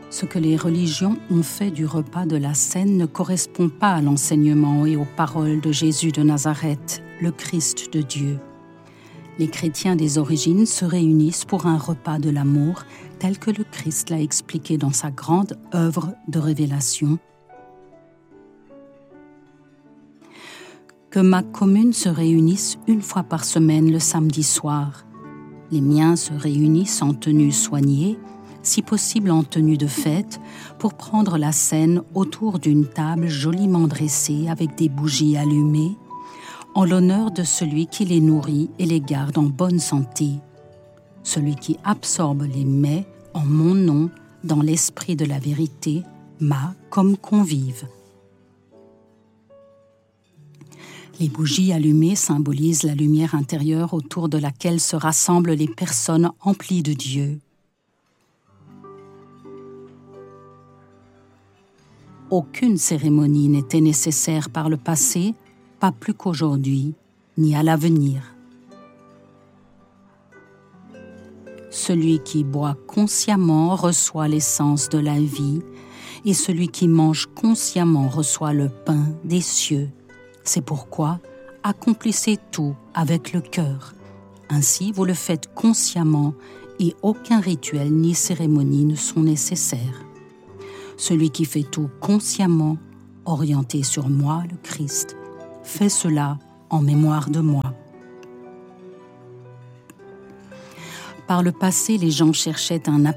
Ce que les religions ont fait du repas de la Cène ne correspond pas à l'enseignement et aux paroles de Jésus de Nazareth, le Christ de Dieu. Les chrétiens des origines se réunissent pour un repas de l'amour, tel que le Christ l'a expliqué dans sa grande œuvre de révélation. Que ma commune se réunisse une fois par semaine le samedi soir. Les miens se réunissent en tenue soignée, si possible en tenue de fête, pour prendre la scène autour d'une table joliment dressée avec des bougies allumées, en l'honneur de celui qui les nourrit et les garde en bonne santé, celui qui absorbe les mets en mon nom dans l'esprit de la vérité, m'a comme convive. Les bougies allumées symbolisent la lumière intérieure autour de laquelle se rassemblent les personnes emplies de Dieu. Aucune cérémonie n'était nécessaire par le passé, pas plus qu'aujourd'hui, ni à l'avenir. Celui qui boit consciemment reçoit l'essence de la vie, et celui qui mange consciemment reçoit le pain des cieux. C'est pourquoi accomplissez tout avec le cœur. Ainsi, vous le faites consciemment et aucun rituel ni cérémonie ne sont nécessaires. Celui qui fait tout consciemment, orienté sur moi, le Christ, fait cela en mémoire de moi. Par le passé, les gens cherchaient un